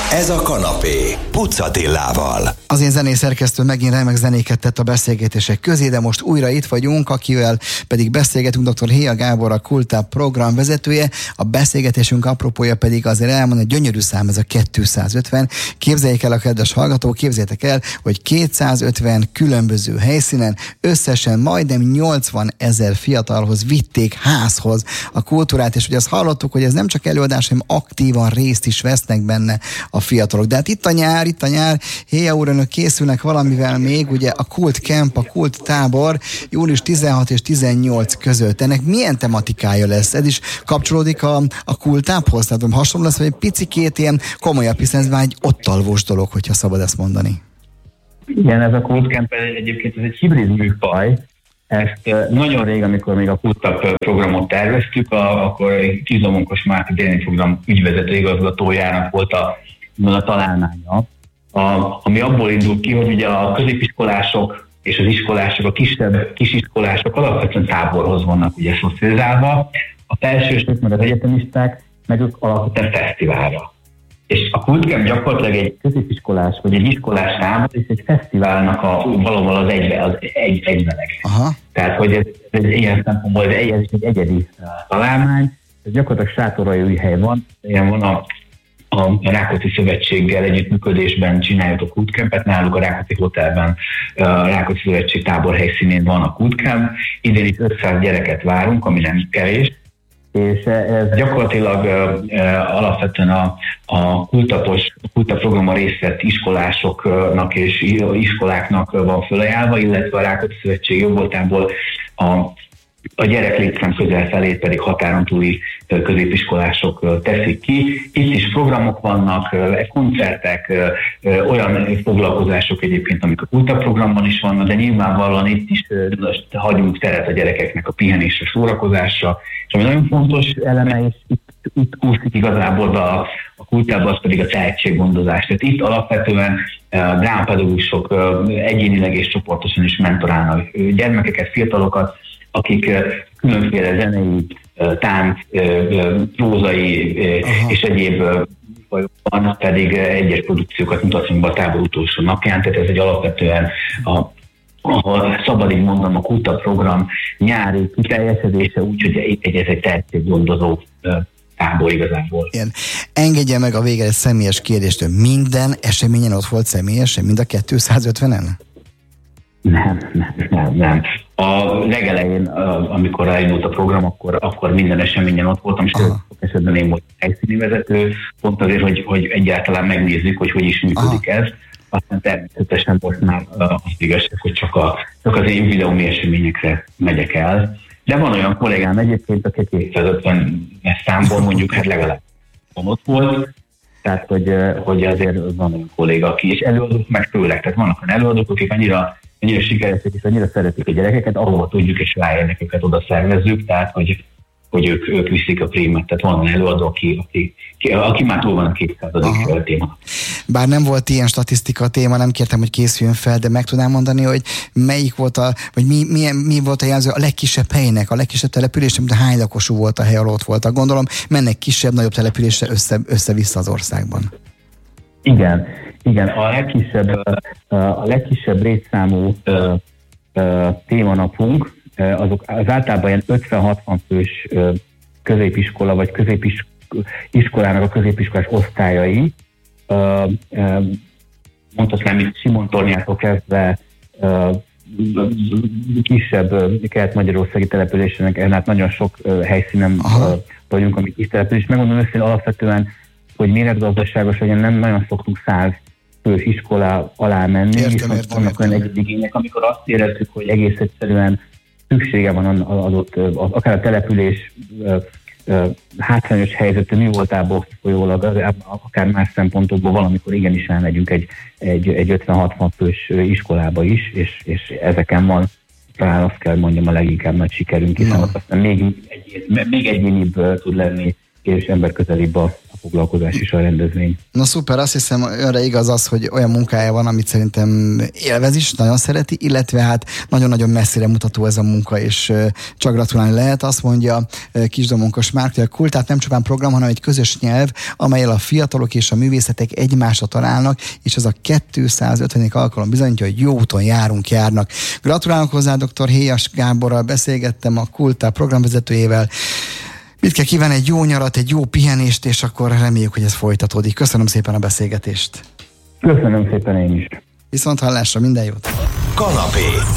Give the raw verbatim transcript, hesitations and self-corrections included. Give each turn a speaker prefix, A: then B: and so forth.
A: Ez a kanapé Puc Attilával.
B: Az én zenészerkesztő megint remek zenéket tett a beszélgetések közé, de most újra itt vagyunk, akivel pedig beszélgetünk, dr. Héa Gábor, a Kultáp program vezetője. A beszélgetésünk apropója pedig azért elmond, egy gyönyörű szám, ez a kétszázötven. Képzeljék el a kedves hallgatók, képzeljétek el, hogy kétszázötven különböző helyszínen összesen majdnem nyolcvan ezer fiatalhoz vitték házhoz a kultúrát, és ugye azt hallottuk, hogy ez nem csak előadás, hanem aktívan részt is vesznek benne a fiatalok. De hát itt a nyár, itt a nyár, Héa úr, önök készülnek valamivel még, ugye a Kult Camp, a Kult Tábor június tizenhat és tizennyolc között. Ennek milyen tematikája lesz? Ez is kapcsolódik a, a Kultáphoz? Tehát hasonló lesz, vagy egy picikét ilyen komolyabb, hiszen ez már egy ott alvós dolog, hogyha szabad ezt mondani.
C: Igen, ez a Kult Camp egyébként ez egy hibrid műfaj. Ezt nagyon rég, amikor még a Kultáp programot terveztük, akkor Kizomunkos Márti Déni program ügyvezető igazgatójának volt a, a találmánya, a, ami abból indult ki, hogy ugye a középiskolások és az iskolások, a kisebb kisiskolások alapvetően táborhoz vannak ugye szocializálva, a felsősök meg az egyetemisták meg ők alapvetően fesztiválra. És a Kult Camp gyakorlatilag egy középiskolás vagy egy iskolás tábor, és egy fesztiválnak a, valóban az, egybe, az egy, egybeleg. Aha. Tehát, hogy ez, ez ilyen szempontból ez egy, egy egyedi találmány, ez gyakorlatilag Sátoraljaújhely van, ilyen van a, a Rákóczi Szövetséggel együttműködésben csináljuk a Kult Campet, náluk a Rákóczi Hotelben a Rákóczi Szövetség tábor helyszínén van a Kult Camp, idén itt ötszáz gyereket várunk, ami nem kevés, és ez gyakorlatilag uh, alapvetően a, a kultapos, a Kultáp programon részt vett iskolásoknak és iskoláknak van felajánlva, illetve a Rákóczi Szövetség jobboltából a, a gyerek létszám közel felét pedig határon túli középiskolások teszik ki. Itt is programok vannak, koncertek, olyan foglalkozások egyébként, amik a Kultáp programban is vannak, de nyilvánvalóan itt is hagyunk teret a gyerekeknek a pihenésre, szórakozásra, és ami nagyon fontos eleme, és itt, itt úszik igazából a, a Kultába, az pedig a tehetséggondozás. Tehát itt alapvetően drámapedagógusok egyénileg és csoportosan is mentorálnak gyermekeket, fiatalokat, akik különféle zenei, tánc, prózai és egyéb van, pedig egyes produkciókat mutatunk be a tábor utolsó napján, tehát ez egy alapvetően a ha szabad így mondanom, a Kultáp program nyári kiteljesedése, úgyhogy egy, ez egy tehetséggondozó tábor igazából. Igen.
B: Engedje meg a végre egy személyes kérdést. Minden eseményen ott volt személyesen, mind a kétszázötvenen?
C: Nem, nem, nem, nem. A legelején, amikor elindult a program, akkor, akkor minden eseményen ott voltam, és sok esetben én voltam helyszíni vezető, pont azért, hogy, hogy egyáltalán megnézzük, hogy hogy is működik Aha. ez. Aztán természetesen most már az igazság, hogy csak, a, csak az én videómi eseményekre megyek el. De van olyan kollégám egyébként, aki kétszázötvenes számból mondjuk hát legalább ott volt, tehát hogy, hogy azért van olyan kolléga, aki és előadók meg tőlek. Tehát vannak olyan előadók, akik annyira, annyira sikeresek és annyira szeretik a gyerekeket, ahova tudjuk és ráérnek őket oda szervezzük, tehát hogy hogy ők, ők viszik a prímet. Tehát van előadó, aki, aki, aki már túl van a kétszázadik téma.
B: Bár nem volt ilyen statisztika téma, nem kértem, hogy készüljön fel, de meg tudnám mondani, hogy melyik volt a, vagy mi, milyen, mi volt a jelző a legkisebb helynek, a legkisebb település, de hány lakosú volt a hely, ahol ott voltak. Gondolom, mennek kisebb, nagyobb településre össze, össze-vissza az országban.
C: Igen, igen. A legkisebb, a legkisebb létszámú témanapunk, azok az általában ilyen ötven-hatvan fős középiskola, vagy középiskolának a középiskolás osztályai. Mondhatnám itt Simontornyától kezdve kisebb kelet-magyarországi településenek, hát nagyon sok helyszínen Aha. vagyunk, amik kis település. Megmondom őszintén alapvetően, hogy méretgazdaságos, hogy nem nagyon szoktunk száz fős iskola alá menni,
B: értem,
C: viszont
B: értem,
C: vannak
B: értem.
C: olyan egyedigények, amikor azt érezzük, hogy egész egyszerűen szüksége van az adott, akár a település hátrányos helyzetű művoltából folyólag, akár más szempontokból valamikor igenis elmegyünk egy, egy, egy ötven-hatvan fős iskolába is, és, és ezeken van, talán azt kell mondjam, a leginkább nagy sikerünk, hiszen no. aztán még, egy, még egyénibb tud lenni, és emberközelibb a foglalkozás is a rendezvény.
B: Na szuper, azt hiszem önre igaz az, hogy olyan munkája van, amit szerintem élvez is, nagyon szereti, illetve hát nagyon-nagyon messzire mutató ez a munka, és csak gratulálni lehet. Azt mondja Kisdomonkos Márk, hogy a Kultát nem csupán program, hanem egy közös nyelv, amelyel a fiatalok és a művészetek egymásra találnak, és ez a kétszázötvenedik alkalom bizonyítja, hogy jó úton járunk, járnak. Gratulálok hozzá, dr. Héjas Gáborral beszélgettem, a Kultá programvezetőjével. Mit kell kívánni, egy jó nyarat, egy jó pihenést, és akkor reméljük, hogy ez folytatódik. Köszönöm szépen a beszélgetést.
C: Köszönöm szépen én is.
B: Viszont hallásra, minden jót.
A: Kanapé.